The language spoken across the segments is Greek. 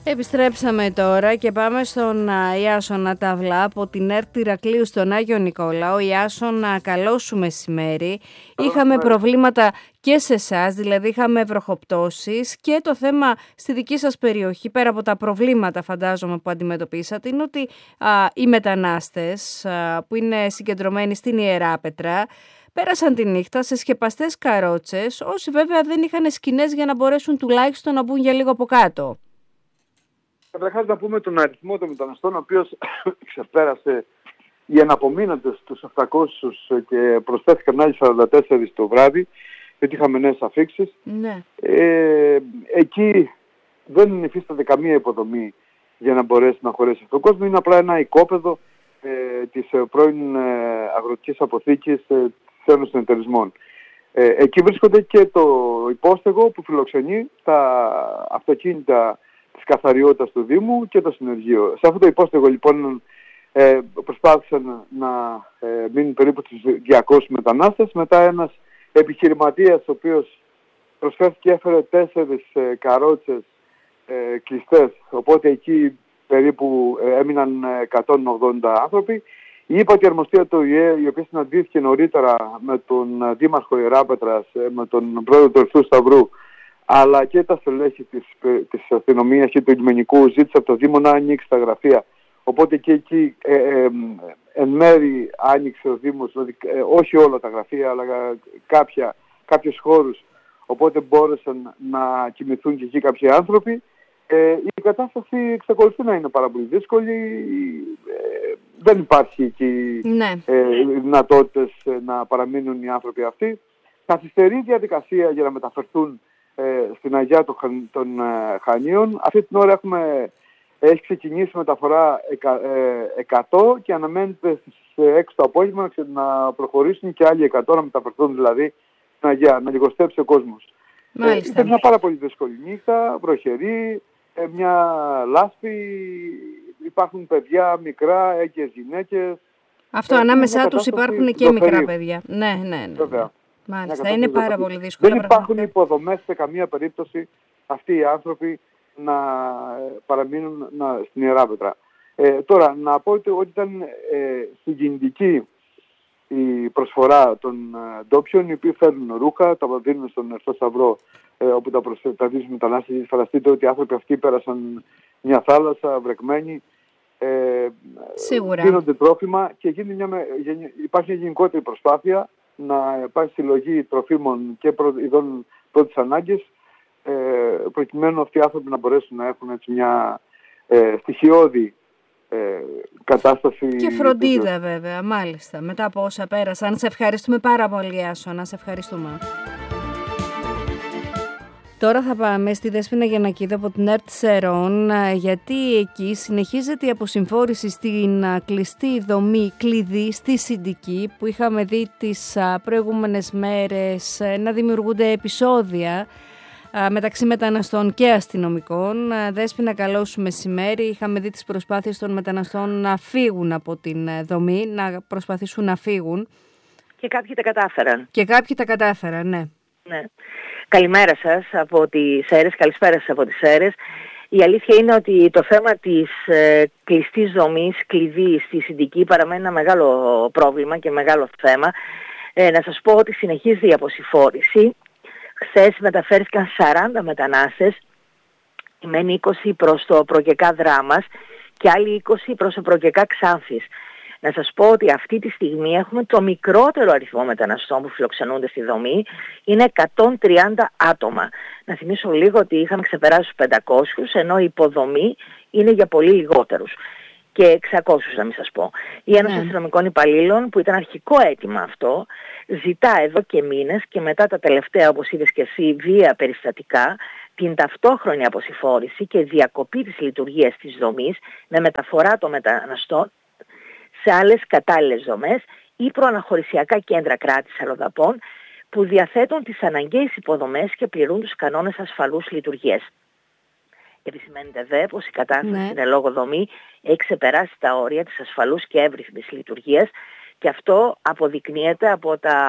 Επιστρέψαμε τώρα και πάμε στον Ιάσονα Ταυλά από την ΕΡΤ Ηρακλείου στον Άγιο Νικόλαο. Ιάσονα, καλό σου μεσημέρι. Είχαμε προβλήματα και σε εσάς, δηλαδή είχαμε βροχοπτώσεις, και το θέμα στη δική σας περιοχή, πέρα από τα προβλήματα φαντάζομαι που αντιμετωπίσατε, είναι ότι οι μετανάστες που είναι συγκεντρωμένοι στην Ιεράπετρα πέρασαν τη νύχτα σε σκεπαστές καρότσες, όσοι βέβαια δεν είχαν σκηνές για να μπορέσουν τουλάχιστον να μπουν για λίγο από κάτω. Καταρχάς να πούμε τον αριθμό των μεταναστών, ο οποίος ξεπέρασε οι αναπομείνοντες τους 800 και προσθέθηκαν άλλοι 44 το βράδυ, γιατί είχαμε νέες αφίξεις. Ναι. Εκεί δεν υφίσταται καμία υποδομή για να μπορέσει να χωρέσει αυτόν τον κόσμο. Είναι απλά ένα οικόπεδο της πρώην αγροτικής αποθήκης της Ένωσης των Εταιρισμών. Εκεί βρίσκονται και το υπόστεγο που φιλοξενεί τα αυτοκίνητα της καθαριότητας του Δήμου και το συνεργείο. Σε αυτό το υπόστεγο λοιπόν προσπάθησαν να μείνουν περίπου τους 200 μετανάστες. Μετά ένας επιχειρηματίας, ο οποίος προσφέρθηκε, έφερε 4 καρότσες κλειστές, οπότε εκεί περίπου έμειναν 180 άνθρωποι. Η ύπατη αρμοστία του ΟΗΕ, η οποία συναντήθηκε νωρίτερα με τον Δήμαρχο Ιεράπετρας, με τον πρόεδρο του Ερυθρού Σταυρού, αλλά και τα στελέχη της αστυνομίας και του λιμενικού, ζήτησε από το Δήμο να ανοίξει τα γραφεία. Οπότε και εκεί εν μέρη άνοιξε ο Δήμος, δηλαδή όχι όλα τα γραφεία, αλλά κάποιους χώρους, οπότε μπόρεσαν να κοιμηθούν και εκεί κάποιοι άνθρωποι. Η κατάσταση εξακολουθεί να είναι πάρα πολύ δύσκολη. Δεν υπάρχει εκεί δυνατότητες να παραμείνουν οι άνθρωποι αυτοί. Καθυστερεί η διαδικασία για να μεταφερθούν στην Αγιά των Χανίων. Αυτή την ώρα έχει ξεκινήσει μεταφορά 100 και αναμένεται στις 6 το απόγευμα να προχωρήσουν και άλλοι 100 να μεταφερθούν δηλαδή στην Αγιά, να λιγοστέψει ο κόσμος. Ήταν μια πάρα πολύ δύσκολη νύχτα, βροχερή, μια λάσπη, υπάρχουν παιδιά μικρά, έγκυες γυναίκες. Αυτό ανάμεσά τους υπάρχουν και μικρά παιδιά. Ναι. Βέβαια. Μάλιστα, είναι πάρα πολύ δύσκολο. Δεν υπάρχουν υποδομές σε καμία περίπτωση αυτοί οι άνθρωποι να παραμείνουν στην Ιεράπετρα. Τώρα, να πω ότι ήταν συγκινητική η προσφορά των ντόπιων, οι οποίοι φέρνουν ρούχα, τα δίνουν στον Ερυθρό Σταυρό, όπου τα δίνουν μετανάστες. Φανταστείτε ότι οι άνθρωποι αυτοί πέρασαν μια θάλασσα βρεγμένοι, δίνονται τρόφιμα και υπάρχει μια γενικότερη προσπάθεια να υπάρχει συλλογή τροφίμων και ειδών πρώτης ανάγκης, προκειμένου αυτοί οι άνθρωποι να μπορέσουν να έχουν έτσι μια στοιχειώδη κατάσταση. Και φροντίδα βέβαια, μάλιστα, μετά από όσα πέρασαν. Σε ευχαριστούμε πάρα πολύ, Άσονα, σε ευχαριστούμε. Τώρα θα πάμε στη Δέσποινα Γιαννακίδου από την ΕΡΤ Σερών, γιατί εκεί συνεχίζεται η αποσυμφόρηση στην κλειστή δομή κλειδί στη Συντική, που είχαμε δει τις προηγούμενες μέρες να δημιουργούνται επεισόδια μεταξύ μεταναστών και αστυνομικών. Δέσποινα, καλό σου μεσημέρι. Είχαμε δει τις προσπάθειες των μεταναστών να φύγουν από την δομή, να προσπαθήσουν να φύγουν. Και κάποιοι τα κατάφεραν. Ναι. Καλημέρα σας από τις Σέρρες, καλησπέρα σας από τις Σέρρες. Η αλήθεια είναι ότι το θέμα της κλειστής δομής, κλειδί στη Συντική, παραμένει ένα μεγάλο πρόβλημα και μεγάλο θέμα. Να σας πω ότι συνεχίζει η αποσυμφόρηση. Χθες μεταφέρθηκαν 40 μετανάστες, μένει 20 προς το Προκεκά Δράμας και άλλοι 20 προς το Προκεκά Ξάνθης. Να σας πω ότι αυτή τη στιγμή έχουμε το μικρότερο αριθμό μεταναστών που φιλοξενούνται στη δομή, είναι 130 άτομα. Να θυμίσω λίγο ότι είχαμε ξεπεράσει τους 500, ενώ η υποδομή είναι για πολύ λιγότερους. Και 600 να μην σας πω. Η Ένωση Αστυνομικών Υπαλλήλων, που ήταν αρχικό αίτημα αυτό, ζητά εδώ και μήνες και μετά τα τελευταία, όπως είδες και εσύ, βία περιστατικά, την ταυτόχρονη αποσυμφόρηση και διακοπή της λειτουργίας της δομής με μεταφορά των μεταναστών σε άλλες κατάλληλες δομές ή προαναχωρησιακά κέντρα κράτησης αλλοδαπών που διαθέτουν τις αναγκαίες υποδομές και πληρούν τους κανόνες ασφαλούς λειτουργίας. Επισημαίνεται δε πως η κατάσταση στην ελόγω δομή έχει ξεπεράσει τα όρια της ασφαλούς και εύρυθμης λειτουργίας και αυτό αποδεικνύεται από τα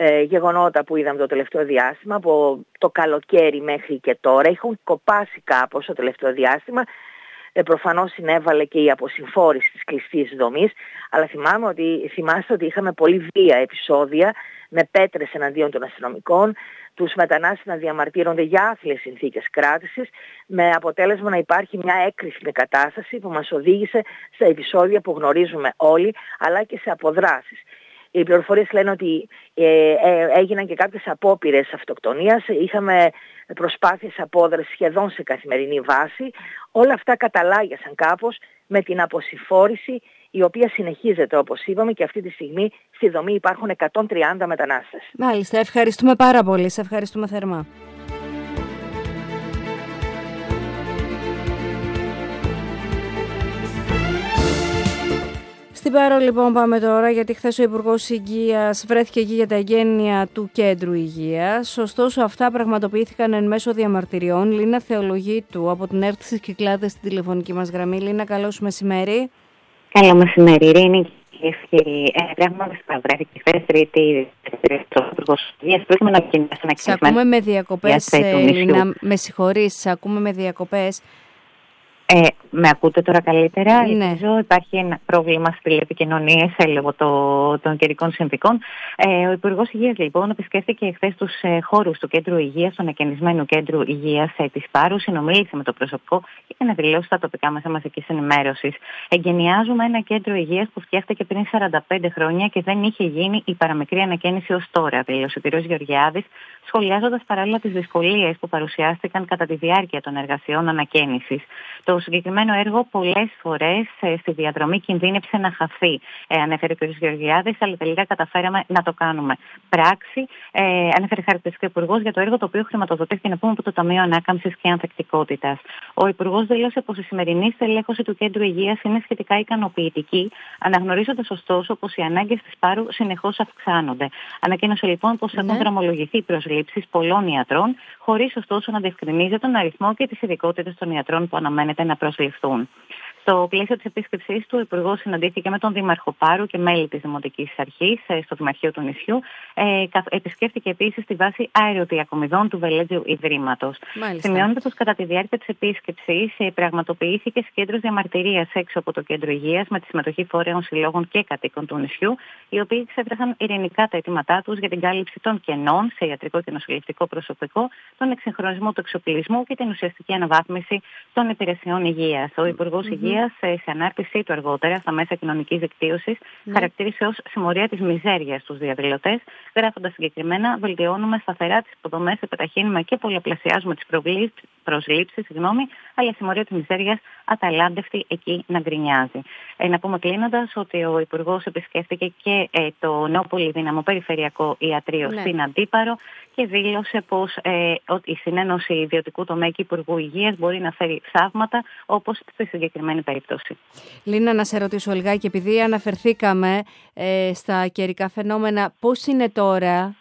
γεγονότα που είδαμε το τελευταίο διάστημα, από το καλοκαίρι μέχρι και τώρα. Έχουν κοπάσει κάπως το τελευταίο διάστημα. Προφανώς συνέβαλε και η αποσυμφόρηση της κλειστής δομής, αλλά θυμάστε ότι είχαμε πολύ βία επεισόδια με πέτρες εναντίον των αστυνομικών, τους μετανάστες να διαμαρτύρονται για άθλιες συνθήκες κράτησης, με αποτέλεσμα να υπάρχει μια έκρηθμη κατάσταση που μας οδήγησε σε επεισόδια που γνωρίζουμε όλοι, αλλά και σε αποδράσεις. Οι πληροφορίες λένε ότι έγιναν και κάποιες απόπειρες αυτοκτονίας, είχαμε προσπάθειες απόδρασης σχεδόν σε καθημερινή βάση. Όλα αυτά καταλάγιασαν κάπως με την αποσυμφόρηση, η οποία συνεχίζεται όπως είπαμε, και αυτή τη στιγμή στη δομή υπάρχουν 130 μετανάστες. Μάλιστα, ευχαριστούμε πάρα πολύ, σε ευχαριστούμε θερμά. Στην Πάρο λοιπόν πάμε τώρα, γιατί χθες ο Υπουργός Υγείας βρέθηκε εκεί για τα εγγένεια του Κέντρου Υγείας. Ωστόσο αυτά πραγματοποιήθηκαν εν μέσω διαμαρτυριών. Λίνα Θεολογίτου από την ΕΡΤ στις Κυκλάδες στην τηλεφωνική μας γραμμή. Λίνα, καλώς μεσημέρι. Καλό μεσημέρι, Ειρήνη. Πράγματι βρέθηκε χθες Τρίτη ο Υπουργός Υγείας. Πρέπει να επικοινωνήσει ένα Σε ακούμε με διακοπές, Λίνα, με συγχωρείς, σε ακούμε με διακοπές. Με ακούτε τώρα καλύτερα? Ναι. Ελπίζω. Υπάρχει ένα πρόβλημα στις τηλεπικοινωνίες λόγω των καιρικών συνθήκων. Ο Υπουργός Υγείας λοιπόν επισκέφθηκε χθες τους χώρους του Κέντρου Υγείας, του ανακαινισμένου Κέντρου Υγείας της Πάρου, συνομίλησε με το προσωπικό και έκανε δηλώσεις στα τοπικά μέσα μαζικής ενημέρωσης. Εγκαινιάζουμε ένα κέντρο υγείας που φτιάχτηκε πριν 45 χρόνια και δεν είχε γίνει η παραμικρή ανακαίνιση ως τώρα, δήλωσε ο κ. Γεωργιάδης, σχολιάζοντας παράλληλα τις δυσκολίες που παρουσιάστηκαν κατά τη διάρκεια των εργασιών ανακαίνισης. Το συγκεκριμένο έργο πολλές φορές στη διαδρομή κινδύνεψε να χαθεί, ανέφερε ο κ. Γεωργιάδης, αλλά τελικά καταφέραμε να το κάνουμε πράξη. Ανέφερε χαρακτηριστικά ο Υπουργός για το έργο το οποίο χρηματοδοτήθηκε να πούμε από το Ταμείο Ανάκαμψης και Ανθεκτικότητας. Ο Υπουργός δήλωσε πως η σημερινή στελέχωση του Κέντρου Υγείας είναι σχετικά ικανοποιητική, αναγνωρίζοντας ωστόσο πως οι ανάγκες της Πάρου συνεχώς αυξάνονται. Ανακοίνωσε λοιπόν πως έχουν δρομολογηθεί προσλήψεις πολλών ιατρών, χωρίς ωστόσο να διευκρινίζει τον αριθμό και τις ειδικότητες των ιατρών που αναμένεται να προσληφθούν. Στο πλαίσιο της επίσκεψής του, ο Υπουργός συναντήθηκε με τον Δήμαρχο Πάρου και μέλη της Δημοτικής Αρχής στο Δημαρχείο του νησιού. Επισκέφθηκε επίσης τη βάση αεροδιακομιδών του Βελέτζιου Ιδρύματος. Σημειώνεται πως κατά τη διάρκεια της επίσκεψης πραγματοποιήθηκε συγκέντρωση διαμαρτυρίας έξω από το Κέντρο Υγείας με τη συμμετοχή φορέων, συλλόγων και κατοίκων του νησιού, οι οποίοι εξέφρασαν ειρηνικά τα αιτήματά τους για την κάλυψη των κενών σε ιατρικό και νοσηλευτικό προσωπικό, τον εξυγχρονισμό του εξοπλισμού και την ουσιαστική αναβάθμιση των υπηρεσιών υγείας. Ο Υπουργός Υγείας, σε ανάρτησή του αργότερα στα μέσα κοινωνικής δικτύωσης, χαρακτήρισε ως συμμορία της μιζέριας τους διαδηλωτές, γράφοντας συγκεκριμένα: βελτιώνουμε σταθερά τις υποδομές, επιταχύνουμε και πολλαπλασιάζουμε τις προσλήψεις, αλλά η συμμορία της μιζέριας αταλάντευτη εκεί να γκρινιάζει. Να πούμε κλείνοντας ότι ο Υπουργός επισκέφθηκε και το νέο πολυδύναμο περιφερειακό ιατρείο στην Αντίπαρο και δήλωσε πως η συνένωση ιδιωτικού τομέα και Υπουργού Υγείας μπορεί να φέρει θαύματα, όπως στη συγκεκριμένη περίπτωση. Λίνα, να σε ρωτήσω λιγάκι, επειδή αναφερθήκαμε στα καιρικά φαινόμενα, πώς είναι τώρα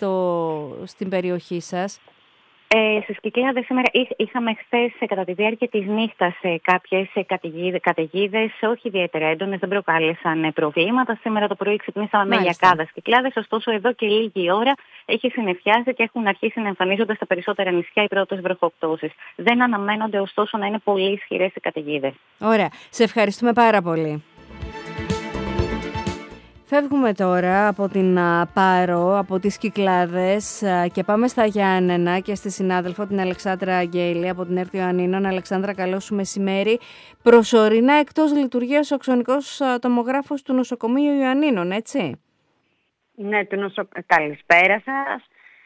στην περιοχή σας? Στις Κυκλάδες σήμερα είχαμε χθες κατά τη διάρκεια της νύχτας κάποιες καταιγίδες, όχι ιδιαίτερα έντονες, δεν προκάλεσαν προβλήματα. Σήμερα το πρωί ξυπνήσαμε με γιακάδα στις Κυκλάδες, ωστόσο εδώ και λίγη ώρα έχει συννεφιάσει και έχουν αρχίσει να εμφανίζονται στα περισσότερα νησιά οι πρώτες βροχοπτώσεις. Δεν αναμένονται ωστόσο να είναι πολύ ισχυρές οι καταιγίδες. Ωραία. Σε ευχαριστούμε πάρα πολύ. Φεύγουμε τώρα από την Πάρο, από τις Κυκλάδες και πάμε στα Γιάννενα και στη συνάδελφο την Αλεξάνδρα Αγγέλη από την ΕΡΤ Ιωαννίνων. Αλεξάνδρα, καλώς σου μεσημέρι. Προσωρινά εκτός λειτουργίας ο αξονικός τομογράφος του νοσοκομείου Ιωαννίνων, έτσι? Ναι, καλησπέρα σας.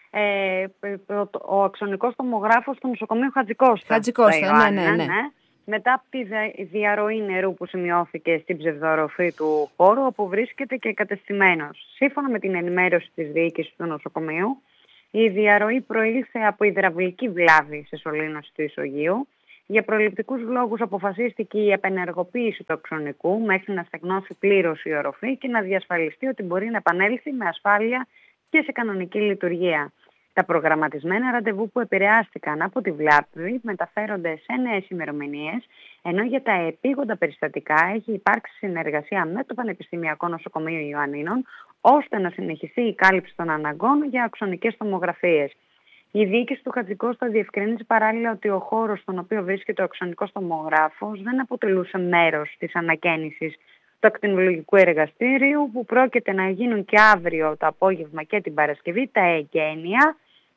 Ο αξονικός τομογράφος του νοσοκομείου Χατζικώστα. Ναι. Μετά από τη διαρροή νερού που σημειώθηκε στην ψευδορροφή του χώρου, όπου βρίσκεται και εγκατεστημένος. Σύμφωνα με την ενημέρωση της διοίκησης του νοσοκομείου, η διαρροή προήλθε από υδραυλική βλάβη σε σωλήνωση του ισογείου. Για προληπτικούς λόγους αποφασίστηκε η επενεργοποίηση του αξονικού μέχρι να στεγνώσει πλήρως η οροφή και να διασφαλιστεί ότι μπορεί να επανέλθει με ασφάλεια και σε κανονική λειτουργία. Τα προγραμματισμένα ραντεβού που επηρεάστηκαν από τη βλάβη μεταφέρονται σε νέες ημερομηνίες, ενώ για τα επίγοντα περιστατικά έχει υπάρξει συνεργασία με το Πανεπιστημιακό Νοσοκομείο Ιωαννίνων, ώστε να συνεχιστεί η κάλυψη των αναγκών για αξονικές τομογραφίες. Η διοίκηση του Χατζικώστα διευκρίνησε παράλληλα ότι ο χώρος στον οποίο βρίσκεται ο αξονικός τομογράφος δεν αποτελούσε μέρος της ανακαίνησης του ακτινολογικού εργαστήριου, που πρόκειται να γίνουν και αύριο το απόγευμα και την Παρασκευή τα εγγένεια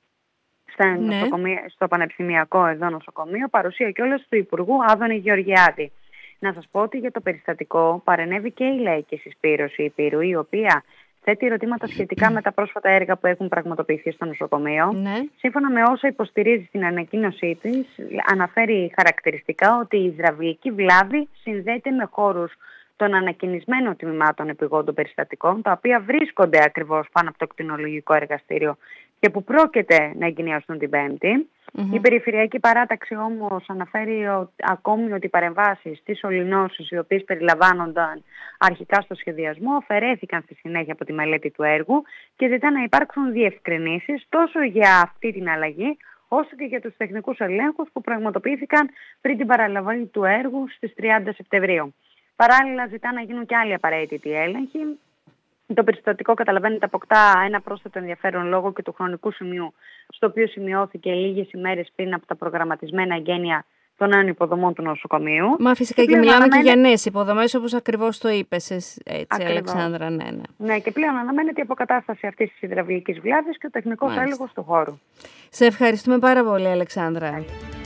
στο Πανεπιστημιακό εδώ νοσοκομείο, παρουσία κιόλας του Υπουργού Άδωνη Γεωργιάδη. Να σας πω ότι για το περιστατικό παρενέβη και η Λαϊκή Συσπήρωση Υπήρου, η οποία θέτει ερωτήματα σχετικά με τα πρόσφατα έργα που έχουν πραγματοποιηθεί στο νοσοκομείο. Ναι. Σύμφωνα με όσα υποστηρίζει στην ανακοίνωσή της, αναφέρει χαρακτηριστικά ότι η υδραυλική βλάβη συνδέεται με χώρους των ανακαινισμένων τμήματων επιγόντων περιστατικών, τα οποία βρίσκονται ακριβώς πάνω από το κτηνολογικό εργαστήριο και που πρόκειται να εγκαινιαστούν την Πέμπτη. Η Περιφερειακή Παράταξη όμως αναφέρει ακόμη ότι οι παρεμβάσεις της ολυνώσης, οι οποίες περιλαμβάνονταν αρχικά στο σχεδιασμό, αφαιρέθηκαν στη συνέχεια από τη μελέτη του έργου και ζητά να υπάρξουν διευκρινήσεις τόσο για αυτή την αλλαγή, όσο και για τους τεχνικούς ελέγχους που πραγματοποιήθηκαν πριν την παραλαβή του έργου στις 30 Σεπτεμβρίου. Παράλληλα, ζητά να γίνουν και άλλοι απαραίτητοι έλεγχοι. Το περιστατικό, καταλαβαίνετε, αποκτά ένα πρόσθετο ενδιαφέρον λόγω και του χρονικού σημείου, στο οποίο σημειώθηκε λίγες ημέρες πριν από τα προγραμματισμένα εγγένεια των νέων υποδομών του νοσοκομείου. Μα φυσικά και μιλάμε και για νέες υποδομές, όπως ακριβώς το είπες έτσι, Αλεξάνδρα. Ναι, και πλέον αναμένεται η αποκατάσταση αυτής της υδραυλικής βλάβης και ο τεχνικός έλεγχος του χώρου. Σε ευχαριστούμε πάρα πολύ, Αλεξάνδρα.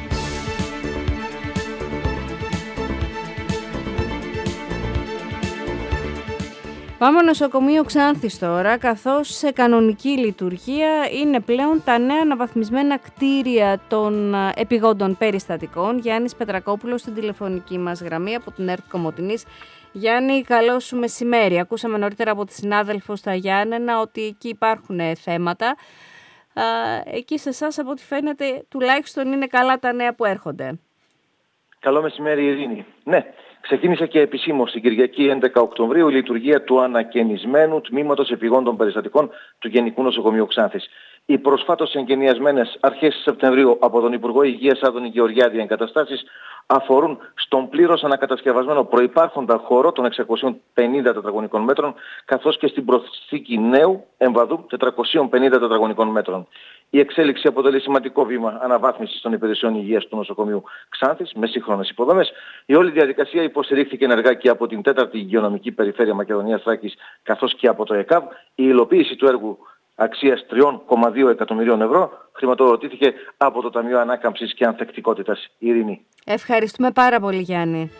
Πάμε νοσοκομείο Ξάνθης τώρα, καθώς σε κανονική λειτουργία είναι πλέον τα νέα αναβαθμισμένα κτίρια των επιγόντων περιστατικών. Γιάννης Πετρακόπουλος στην τηλεφωνική μας γραμμή από την ΕΡΤ Κομοτηνής. Γιάννη, καλό σου μεσημέρι. Ακούσαμε νωρίτερα από τη συνάδελφο στα Γιάννενα ότι εκεί υπάρχουν θέματα. Εκεί σε εσάς, από ό,τι φαίνεται, τουλάχιστον είναι καλά τα νέα που έρχονται. Καλό μεσημέρι, Ειρήνη. Ναι. Ξεκίνησε και επισήμως την Κυριακή 11 Οκτωβρίου η λειτουργία του ανακαινισμένου τμήματος επιγόντων περιστατικών του Γενικού Νοσοκομείου Ξάνθης. Οι προσφάτως εγκαινιασμένες αρχές Σεπτεμβρίου από τον Υπουργό Υγείας Άδωνη Γεωργιάδη εγκαταστάσεις αφορούν στον πλήρως ανακατασκευασμένο προϋπάρχοντα χώρο των 650 τετραγωνικών μέτρων, καθώς και στην προσθήκη νέου εμβαδού 450 τετραγωνικών μέτρων. Η εξέλιξη αποτελεί σημαντικό βήμα αναβάθμισης των υπηρεσιών υγείας του νοσοκομείου Ξάνθης με σύγχρονες υποδομές. Η όλη διαδικασία υποστηρίχθηκε ενεργά και από την 4η Υγειονομική Περιφέρεια Μακεδονίας Θράκης, καθώς και από το ΕΚΑΒ. Η υλοποίηση του έργου αξίας 3,2 εκατομμυρίων ευρώ χρηματοδοτήθηκε από το Ταμείο Ανάκαμψης και Ανθεκτικότητας. Ειρήνη. Ευχαριστούμε πάρα πολύ, Γιάννη.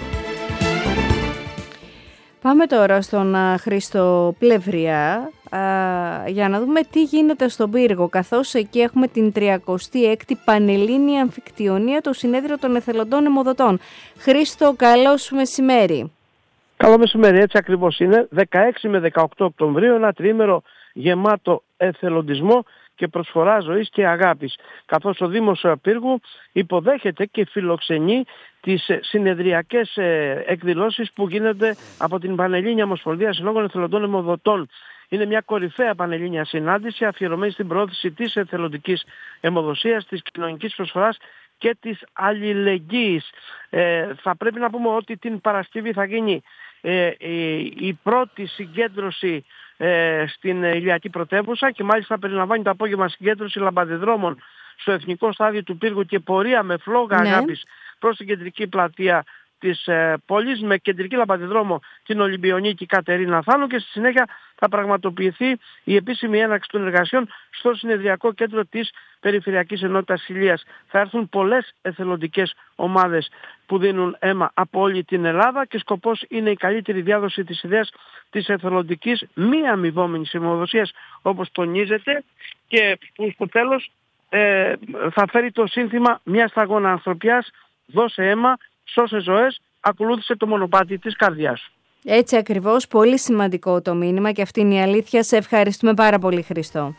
Πάμε τώρα στον Χρήστο Πλευριά για να δούμε τι γίνεται στον Πύργο, καθώς εκεί έχουμε την 36η Πανελλήνια Αμφικτιονία, το Συνέδριο των Εθελοντών Αιμοδοτών. Χρήστο, καλό σου μεσημέρι. Καλό μεσημέρι, έτσι ακριβώς είναι. 16 με 18 Οκτωβρίου, ένα τριήμερο γεμάτο εθελοντισμό και προσφορά ζωής και αγάπης, καθώς ο Δήμος Πύργου υποδέχεται και φιλοξενεί τις συνεδριακές εκδηλώσεις που γίνονται από την Πανελλήνια Ομοσπονδία Συλλόγων Εθελοντών Αιμοδοτών. Είναι μια κορυφαία πανελλήνια συνάντηση αφιερωμένη στην προώθηση της εθελοντικής αιμοδοσίας, της κοινωνικής προσφοράς και της αλληλεγγύης. Θα πρέπει να πούμε ότι την Παρασκευή θα γίνει η πρώτη συγκέντρωση στην Ηλιακή Πρωτεύουσα και μάλιστα περιλαμβάνει το απόγευμα συγκέντρωση λαμπαδιδρόμων στο Εθνικό Στάδιο του Πύργου και πορεία με φλόγα αγάπης προς την κεντρική πλατεία της πόλης, με κεντρική λαμπαδιδρόμο την Ολυμπιονίκη Κατερίνα Θάνου, και στη συνέχεια θα πραγματοποιηθεί η επίσημη έναρξη των εργασιών στο συνεδριακό κέντρο της Περιφερειακής Ενότητας Ηλίας. Θα έρθουν πολλές εθελοντικές ομάδες που δίνουν αίμα από όλη την Ελλάδα και σκοπός είναι η καλύτερη διάδοση της ιδέας της εθελοντικής μη αμοιβόμενης αιμοδοσίας, όπως τονίζεται, και που στο τέλος θα φέρει το σύνθημα «Μια σταγόνα ανθρωπιάς, δώσε αίμα, σώσε ζωές, ακολούθησε το μονοπάτι της καρδιάς σου». Έτσι ακριβώς, πολύ σημαντικό το μήνυμα και αυτή είναι η αλήθεια. Σε ευχαριστούμε πάρα πολύ, Χριστό.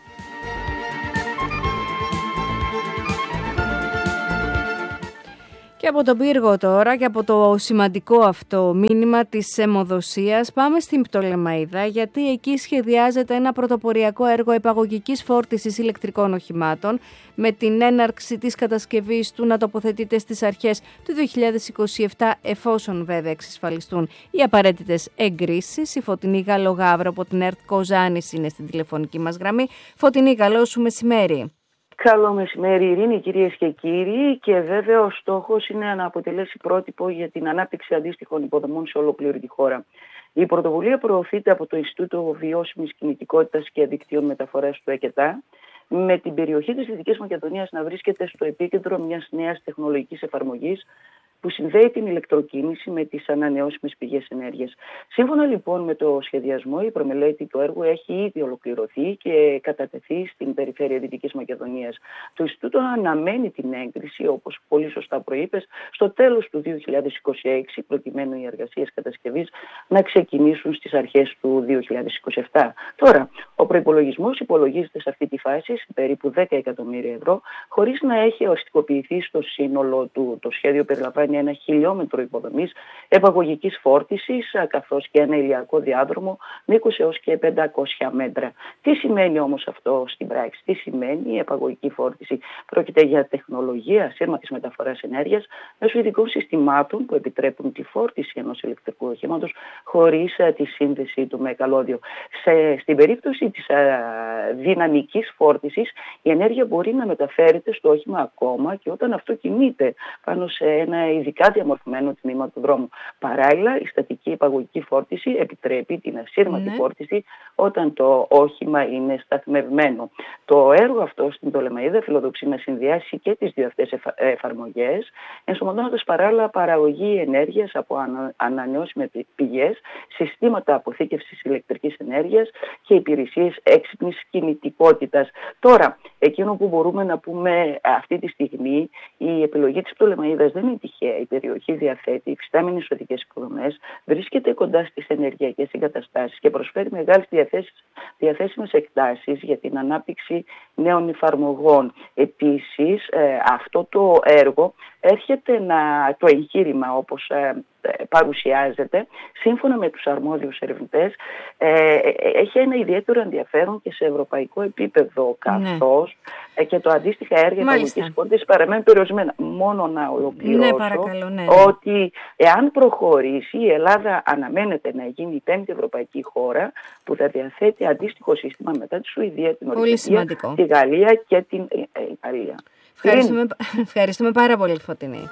Και από τον Πύργο τώρα και από το σημαντικό αυτό μήνυμα της αιμοδοσίας πάμε στην Πτολεμαΐδα, γιατί εκεί σχεδιάζεται ένα πρωτοποριακό έργο επαγωγικής φόρτισης ηλεκτρικών οχημάτων με την έναρξη της κατασκευής του να τοποθετείται στις αρχές του 2027, εφόσον βέβαια εξασφαλιστούν οι απαραίτητες εγκρίσεις. Η Φωτεινή Γαλλογάβρο από την ΕΡΤ Κοζάνης είναι στην τηλεφωνική μας γραμμή. Φωτεινή, καλό σου μεσημέρι. Καλό μεσημέρι, Ειρήνη, κυρίες και κύριοι, και βέβαια ο στόχος είναι να αποτελέσει πρότυπο για την ανάπτυξη αντίστοιχων υποδομών σε ολόκληρη τη χώρα. Η πρωτοβουλία προωθείται από το Ινστιτούτο Βιώσιμης Κινητικότητας και Δικτύων Μεταφοράς του ΕΚΕΤΑ, με την περιοχή της Δυτικής Μακεδονίας να βρίσκεται στο επίκεντρο μιας νέας τεχνολογικής εφαρμογής που συνδέει την ηλεκτροκίνηση με τις ανανεώσιμες πηγές ενέργειας. Σύμφωνα λοιπόν με το σχεδιασμό, η προμελέτη του έργου έχει ήδη ολοκληρωθεί και κατατεθεί στην περιφέρεια Δυτικής Μακεδονίας. Το Ινστιτούτο αναμένει την έγκριση, όπως πολύ σωστά προείπες, στο τέλος του 2026, προκειμένου οι εργασίες κατασκευής να ξεκινήσουν στις αρχές του 2027. Τώρα, ο προϋπολογισμός υπολογίζεται σε αυτή τη φάση σε περίπου 10 εκατομμύρια ευρώ, χωρίς να έχει οριστικοποιηθεί στο σύνολο του. Το σχέδιο περιλαμβάνει ένα χιλιόμετρο υποδομής επαγωγικής φόρτισης, καθώς και ένα ηλιακό διάδρομο μήκους έως και 500 μέτρα. Τι σημαίνει όμως αυτό στην πράξη? Τι σημαίνει η επαγωγική φόρτιση? Πρόκειται για τεχνολογία ασύρματης μεταφοράς ενέργειας μέσω ειδικών συστημάτων που επιτρέπουν τη φόρτιση ενός ηλεκτρικού οχήματος χωρίς τη σύνδεση του με καλώδιο. Στην περίπτωση της δυναμικής φόρτισης, η ενέργεια μπορεί να μεταφέρεται στο όχημα ακόμα και όταν αυτό κινείται πάνω σε ένα ειδικά διαμορφωμένο τμήμα του δρόμου. Παράλληλα, η στατική επαγωγική φόρτιση επιτρέπει την ασύρματη φόρτιση όταν το όχημα είναι σταθμευμένο. Το έργο αυτό στην Πτολεμαΐδα φιλοδοξεί να συνδυάσει και τις δύο αυτές εφαρμογές, ενσωματώνοντας παράλληλα παραγωγή ενέργειας από ανανεώσιμες πηγές, συστήματα αποθήκευσης ηλεκτρικής ενέργειας και υπηρεσίες έξυπνης κινητικότητας. Τώρα, εκείνο που μπορούμε να πούμε αυτή τη στιγμή, η επιλογή της Πτολεμαΐδας δεν είναι τυχαία. Η περιοχή διαθέτει υφιστάμενες οδικές υποδομές, βρίσκεται κοντά στις ενεργειακές εγκαταστάσεις και προσφέρει μεγάλες διαθέσιμες εκτάσεις για την ανάπτυξη νέων εφαρμογών. Επίσης, αυτό το έργο έρχεται το εγχείρημα όπως παρουσιάζεται, σύμφωνα με τους αρμόδιους ερευνητές, έχει ένα ιδιαίτερο ενδιαφέρον και σε ευρωπαϊκό επίπεδο, καθώς και το αντίστοιχα έργα επαγωγικής φόρτισης παραμένουν περιορισμένα. Μόνο να ολοκληρώσω ότι εάν προχωρήσει, η Ελλάδα αναμένεται να γίνει η πέμπτη ευρωπαϊκή χώρα που θα διαθέτει αντίστοιχο σύστημα μετά τη Σουηδία, την Ορβηγία, τη Γαλλία και την Ιταλία. Ευχαριστούμε πάρα πολύ, Φωτεινή.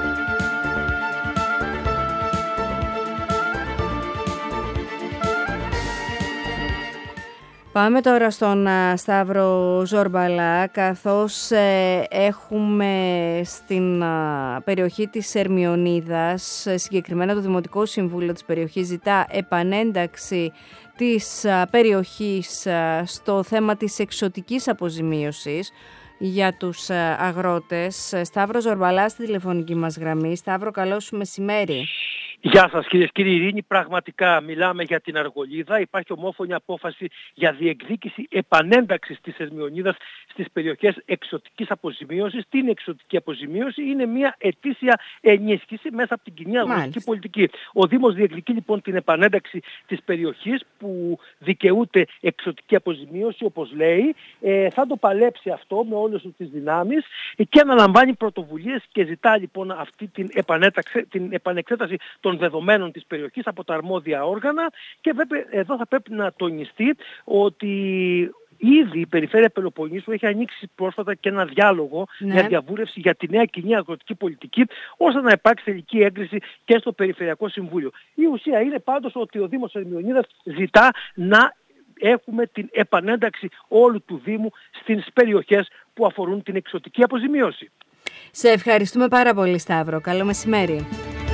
Πάμε τώρα στον Σταύρο Ζορμπαλά, καθώς έχουμε στην περιοχή της Ερμιονίδας, συγκεκριμένα το Δημοτικό Συμβούλιο της περιοχής ζητά επανένταξη της περιοχής στο θέμα της εξωτικής αποζημίωσης για τους αγρότες. Σταύρο Ζορμπαλά στη τηλεφωνική μας γραμμή. Σταύρο, καλό σου μεσημέρι. Γεια σας κυρίες και κύριοι. Ειρήνη, πραγματικά μιλάμε για την Αργολίδα. Υπάρχει ομόφωνη απόφαση για διεκδίκηση επανένταξης της Ερμιονίδας στις περιοχές εξωτικής αποζημίωσης. Την εξωτική αποζημίωση είναι μια ετήσια ενίσχυση μέσα από την κοινή αγροτική πολιτική. Ο Δήμος διεκδικεί λοιπόν την επανένταξη της περιοχής που δικαιούται εξωτική αποζημίωση, όπως λέει. Θα το παλέψει αυτό με όλες τις δυνάμεις και αναλαμβάνει πρωτοβουλίες και ζητά λοιπόν αυτή την επανεξέταση των δεδομένων της περιοχής από τα αρμόδια όργανα. Και βέβαια εδώ θα πρέπει να τονιστεί ότι ήδη η Περιφέρεια Πελοποννήσου έχει ανοίξει πρόσφατα και ένα διάλογο, μια διαβούλευση για τη νέα κοινή αγροτική πολιτική, ώστε να υπάρξει τελική έγκριση και στο Περιφερειακό Συμβούλιο. Η ουσία είναι πάντως ότι ο Δήμος Ερμιονίδας ζητά να έχουμε την επανένταξη όλου του Δήμου στις περιοχές που αφορούν την εξωτική αποζημίωση. Σε ευχαριστούμε πάρα πολύ, Σταύρο. Καλό μεσημέρι.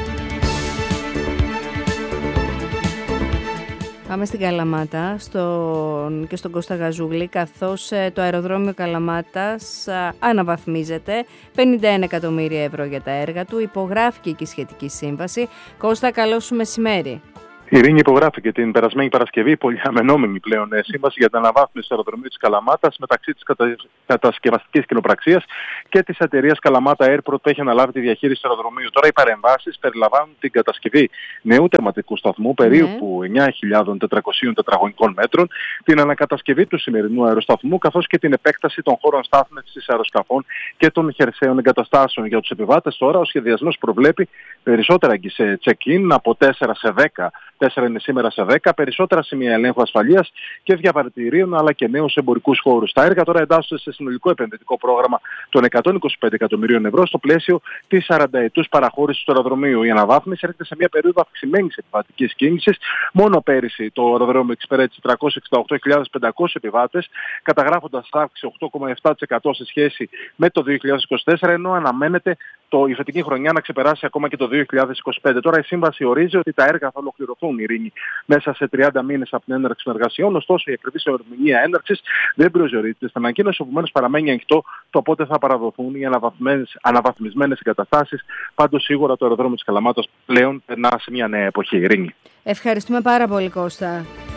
Πάμε στην Καλαμάτα και στον Κώστα Γαζούλη, καθώς το αεροδρόμιο Καλαμάτας αναβαθμίζεται. 51 εκατομμύρια ευρώ για τα έργα του. Υπογράφηκε και η σχετική σύμβαση. Κώστα, καλό σου μεσημέρι. Η Ειρήνη υπογράφηκε την περασμένη Παρασκευή πολύ αμενόμενη πλέον σύμβαση για την αναβάθμιση του αεροδρομίου της Καλαμάτας μεταξύ της κατασκευαστικής κοινοπραξίας και της εταιρείας Καλαμάτα Airport που έχει αναλάβει τη διαχείριση του αεροδρομίου. Τώρα οι παρεμβάσεις περιλαμβάνουν την κατασκευή νέου τερματικού σταθμού περίπου 9.400 τετραγωνικών μέτρων, την ανακατασκευή του σημερινού αεροσταθμού καθώς και την επέκταση των χώρων στάθμευσης αεροσκαφών και των χερσαίων εγκαταστάσεων. Για τους επιβάτες τώρα ο σχεδιασμός προβλέπει περισσότερα σε check-in από 4 σε 10. 4 είναι σήμερα σε 10, περισσότερα σημεία ελέγχου ασφαλείας και διαβατηρίων αλλά και νέους εμπορικούς χώρους. Τα έργα τώρα εντάσσονται σε συνολικό επενδυτικό πρόγραμμα των 125 εκατομμυρίων ευρώ στο πλαίσιο της 40ετούς παραχώρησης του αεροδρομίου. Η αναβάθμιση έρχεται σε μια περίοδο αυξημένης επιβατικής κίνησης. Μόνο πέρυσι το αεροδρόμιο εξυπηρέτησε 368.500 επιβάτες, καταγράφοντας αύξηση 8,7% σε σχέση με το 2024, ενώ αναμένεται η φετινή χρονιά να ξεπεράσει ακόμα και το 2025. Τώρα η σύμβαση ορίζει ότι τα έργα θα ολοκληρωθούν, Ειρήνη, μέσα σε 30 μήνες από την έναρξη των εργασιών. Ωστόσο, η ακριβής ερμηνεία έναρξης δεν προσδιορίζεται στην ανακοίνωση, επομένως παραμένει ανοιχτό το πότε θα παραδοθούν οι αναβαθμισμένες εγκαταστάσεις. Πάντως, σίγουρα το αεροδρόμιο της Καλαμάτας πλέον περνά σε μια νέα εποχή, Ειρήνη. Ευχαριστούμε πάρα πολύ, Κώστα.